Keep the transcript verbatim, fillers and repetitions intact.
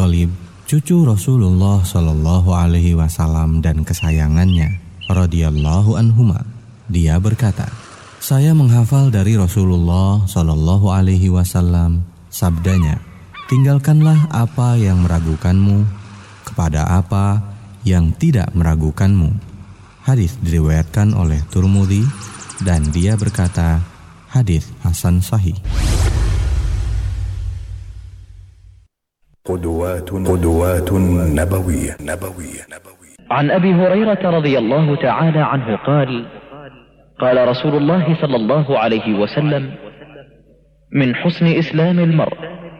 Thalib, cucu Rasulullah Shallallahu Alaihi Wasallam dan kesayangannya, radhiyallahu anhuma. Dia berkata, saya menghafal dari Rasulullah Shallallahu Alaihi Wasallam sabdanya, tinggalkanlah apa yang meragukanmu kepada apa yang tidak meragukanmu. Hadis diriwayatkan oleh Tirmidzi dan dia berkata, hadis hasan sahih. قدوات قدوات نبوية نبوية عن أبي هريرة رضي الله تعالى عنه قال قال رسول الله صلى الله عليه وسلم من حسن إسلام المرء